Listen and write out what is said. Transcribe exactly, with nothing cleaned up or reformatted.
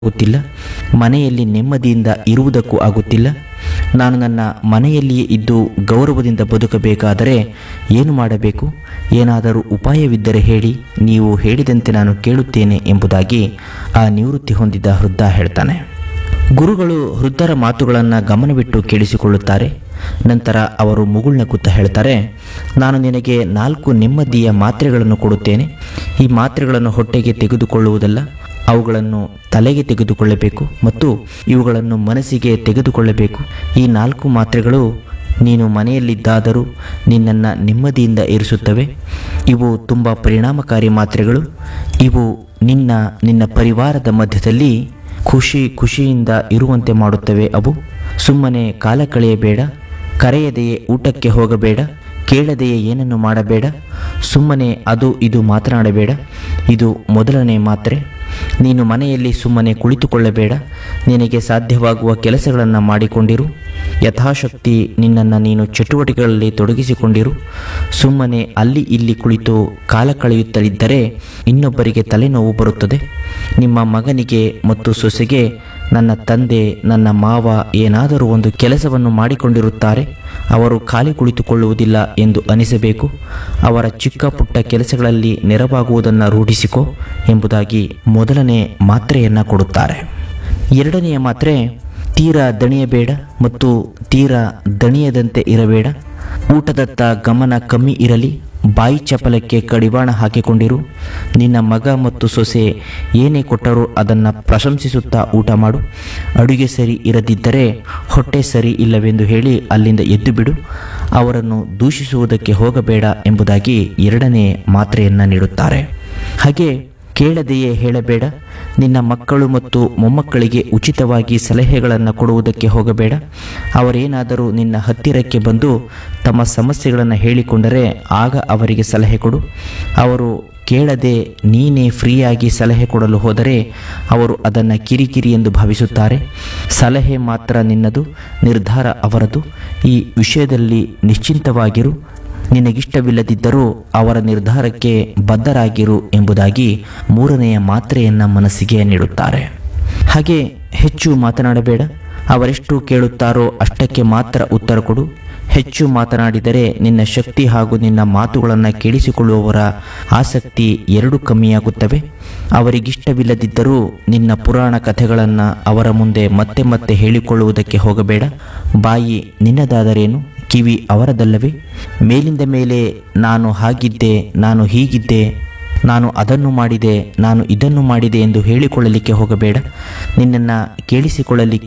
ಆಗುತ್ತಿಲ್ಲ. ಮನೆಯಲ್ಲಿ ನೆಮ್ಮದಿಯಿಂದ ಇರುವುದಕ್ಕೂ ಆಗುತ್ತಿಲ್ಲ. ನಾನು ನನ್ನ ಮನೆಯಲ್ಲಿಯೇ ಇದ್ದು ಗೌರವದಿಂದ ಬದುಕಬೇಕಾದರೆ ಏನು ಮಾಡಬೇಕು? ಏನಾದರೂ ಉಪಾಯವಿದ್ದರೆ ಹೇಳಿ, ನೀವು ಹೇಳಿದಂತೆ ನಾನು ಕೇಳುತ್ತೇನೆ ಎಂಬುದಾಗಿ ಆ ನಿವೃತ್ತಿ ಹೊಂದಿದ ವೃದ್ಧ ಹೇಳ್ತಾನೆ. ಗುರುಗಳು ವೃದ್ಧರ ಮಾತುಗಳನ್ನು ಗಮನವಿಟ್ಟು ಕೇಳಿಸಿಕೊಳ್ಳುತ್ತಾರೆ. ನಂತರ ಅವರು ಮುಗುಳ್ನಗುತ್ತಾ ಹೇಳ್ತಾರೆ, ನಾನು ನಿನಗೆ ನಾಲ್ಕು ನೆಮ್ಮದಿಯ ಮಾತ್ರೆಗಳನ್ನು ಕೊಡುತ್ತೇನೆ. ಈ ಮಾತ್ರೆಗಳನ್ನು ಹೊಟ್ಟೆಗೆ ತೆಗೆದುಕೊಳ್ಳುವುದಲ್ಲ, ಅವುಗಳನ್ನು ತಲೆಗೆ ತೆಗೆದುಕೊಳ್ಳಬೇಕು ಮತ್ತು ಇವುಗಳನ್ನು ಮನಸ್ಸಿಗೆ ತೆಗೆದುಕೊಳ್ಳಬೇಕು. ಈ ನಾಲ್ಕು ಮಾತ್ರೆಗಳು ನೀನು ಮನೆಯಲ್ಲಿದ್ದಾದರೂ ನಿನ್ನನ್ನು ನೆಮ್ಮದಿಯಿಂದ ಇರಿಸುತ್ತವೆ. ಇವು ತುಂಬ ಪರಿಣಾಮಕಾರಿ ಮಾತ್ರೆಗಳು. ಇವು ನಿನ್ನ ನಿನ್ನ ಪರಿವಾರದ ಮಧ್ಯದಲ್ಲಿ ಖುಷಿ ಖುಷಿಯಿಂದ ಇರುವಂತೆ ಮಾಡುತ್ತವೆ. ಅವು ಸುಮ್ಮನೆ ಕಾಲ ಕಳೆಯಬೇಡ, ಕರೆಯದೆಯೇ ಊಟಕ್ಕೆ ಹೋಗಬೇಡ, ಕೇಳದೆಯೇ ಏನನ್ನು ಮಾಡಬೇಡ, ಸುಮ್ಮನೆ ಅದು ಇದು ಮಾತನಾಡಬೇಡ. ಇದು ಮೊದಲನೇ ಮಾತ್ರೆ. ನೀನು ಮನೆಯಲ್ಲಿ ಸುಮ್ಮನೆ ಕುಳಿತುಕೊಳ್ಳಬೇಡ, ನಿನಗೆ ಸಾಧ್ಯವಾಗುವ ಕೆಲಸಗಳನ್ನು ಮಾಡಿಕೊಂಡಿರು. ಯಥಾಶಕ್ತಿ ನಿನ್ನನ್ನು ನೀನು ಚಟುವಟಿಕೆಗಳಲ್ಲಿ ತೊಡಗಿಸಿಕೊಂಡಿರು. ಸುಮ್ಮನೆ ಅಲ್ಲಿ ಇಲ್ಲಿ ಕುಳಿತು ಕಾಲ ಕಳೆಯುತ್ತಲಿದ್ದರೆ ಇನ್ನೊಬ್ಬರಿಗೆ ತಲೆನೋವು ಬರುತ್ತದೆ. ನಿಮ್ಮ ಮಗನಿಗೆ ಮತ್ತು ಸೊಸೆಗೆ ನನ್ನ ತಂದೆ ನನ್ನ ಮಾವ ಏನಾದರೂ ಒಂದು ಕೆಲಸವನ್ನು ಮಾಡಿಕೊಂಡಿರುತ್ತಾರೆ, ಅವರು ಖಾಲಿ ಕುಳಿತುಕೊಳ್ಳುವುದಿಲ್ಲ ಎಂದು ಅನಿಸಬೇಕು. ಅವರ ಚಿಕ್ಕ ಪುಟ್ಟ ಕೆಲಸಗಳಲ್ಲಿ ನೆರವಾಗುವುದನ್ನು ರೂಢಿಸಿಕೋ ಎಂಬುದಾಗಿ ಮೊದಲನೇ ಮಾತ್ರೆಯನ್ನು ಕೊಡುತ್ತಾರೆ. ಎರಡನೆಯ ಮಾತ್ರೆ, ತೀರಾ ದಣಿಯಬೇಡ ಮತ್ತು ತೀರಾ ದಣಿಯದಂತೆ ಇರಬೇಡ. ಊಟದತ್ತ ಗಮನ ಕಮ್ಮಿ ಇರಲಿ. ಬಾಯಿ ಚಪಲಕ್ಕೆ ಕಡಿವಾಣ ಹಾಕಿಕೊಂಡಿರು. ನಿನ್ನ ಮಗ ಮತ್ತು ಸೊಸೆ ಏನೇ ಕೊಟ್ಟರೂ ಅದನ್ನು ಪ್ರಶಂಸಿಸುತ್ತಾ ಊಟ ಮಾಡು. ಅಡುಗೆ ಸರಿ ಇರದಿದ್ದರೆ ಹೊಟ್ಟೆ ಸರಿ ಇಲ್ಲವೆಂದು ಹೇಳಿ ಅಲ್ಲಿಂದ ಎದ್ದು ಬಿಡು. ಅವರನ್ನು ದೂಷಿಸುವುದಕ್ಕೆ ಹೋಗಬೇಡ ಎಂಬುದಾಗಿ ಎರಡನೇ ಮಾತ್ರೆಯನ್ನು ನೀಡುತ್ತಾರೆ. ಹಾಗೆ ಕೇಳದೆಯೇ ಹೇಳಬೇಡ. ನಿನ್ನ ಮಕ್ಕಳು ಮತ್ತು ಮೊಮ್ಮಕ್ಕಳಿಗೆ ಉಚಿತವಾಗಿ ಸಲಹೆಗಳನ್ನು ಕೊಡುವುದಕ್ಕೆ ಹೋಗಬೇಡ. ಅವರೇನಾದರೂ ನಿನ್ನ ಹತ್ತಿರಕ್ಕೆ ಬಂದು ತಮ್ಮ ಸಮಸ್ಯೆಗಳನ್ನು ಹೇಳಿಕೊಂಡರೆ ಆಗ ಅವರಿಗೆ ಸಲಹೆ ಕೊಡು. ಅವರು ಕೇಳದೆ ನೀನೇ ಫ್ರೀಯಾಗಿ ಸಲಹೆ ಕೊಡಲು ಹೋದರೆ ಅವರು ಅದನ್ನು ಕಿರಿಕಿರಿ ಎಂದು ಭಾವಿಸುತ್ತಾರೆ. ಸಲಹೆ ಮಾತ್ರ ನಿನ್ನದು, ನಿರ್ಧಾರ ಅವರದು. ಈ ವಿಷಯದಲ್ಲಿ ನಿಶ್ಚಿಂತವಾಗಿರು. ನಿನಗಿಷ್ಟವಿಲ್ಲದಿದ್ದರೂ ಅವರ ನಿರ್ಧಾರಕ್ಕೆ ಬದ್ಧರಾಗಿರು ಎಂಬುದಾಗಿ ಮೂರನೆಯ ಮಾತ್ರೆಯನ್ನು ಮನಸ್ಸಿಗೆ ನೀಡುತ್ತಾರೆ. ಹಾಗೆ ಹೆಚ್ಚು ಮಾತನಾಡಬೇಡ. ಅವರೆಷ್ಟು ಕೇಳುತ್ತಾರೋ ಅಷ್ಟಕ್ಕೆ ಮಾತ್ರ ಉತ್ತರ ಕೊಡು. ಹೆಚ್ಚು ಮಾತನಾಡಿದರೆ ನಿನ್ನ ಶಕ್ತಿ ಹಾಗೂ ನಿನ್ನ ಮಾತುಗಳನ್ನು ಕೇಳಿಸಿಕೊಳ್ಳುವವರ ಆಸಕ್ತಿ ಎರಡೂ ಕಮ್ಮಿಯಾಗುತ್ತವೆ. ಅವರಿಗಿಷ್ಟವಿಲ್ಲದಿದ್ದರೂ ನಿನ್ನ ಪುರಾಣ ಕಥೆಗಳನ್ನು ಅವರ ಮುಂದೆ ಮತ್ತೆ ಮತ್ತೆ ಹೇಳಿಕೊಳ್ಳುವುದಕ್ಕೆ ಹೋಗಬೇಡ. ಬಾಯಿ ನಿನ್ನದಾದರೇನು, ಕಿವಿ ಅವರದಲ್ಲವೇ? ಮೇಲಿಂದ ಮೇಲೆ ನಾನು ಹಾಗಿದ್ದೆ, ನಾನು ಹೀಗಿದ್ದೆ, ನಾನು ಅದನ್ನು ಮಾಡಿದೆ, ನಾನು ಇದನ್ನು ಮಾಡಿದೆ ಎಂದು ಹೇಳಿಕೊಳ್ಳಲಿಕ್ಕೆ ಹೋಗಬೇಡ. ನಿನ್ನನ್ನು ಕೇಳಿಸಿಕೊಳ್ಳಲಿಕ್ಕೆ